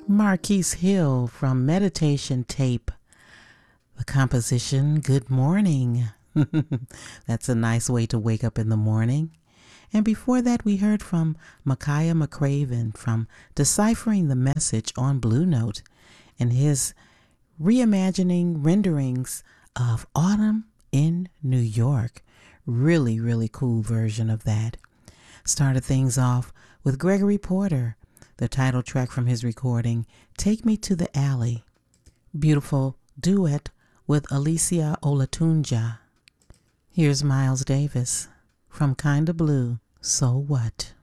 Marquise Hill from Meditation Tape. The composition, Good Morning. That's a nice way to wake up in the morning. And before that, we heard from Micaiah McCraven from Deciphering the Message on Blue Note and his reimagining renderings of Autumn in New York. Really, really cool version of that. Started things off with Gregory Porter, the title track from his recording, Take Me to the Alley. Beautiful duet with Alicia Olatunja. Here's Miles Davis from Kinda Blue, So What?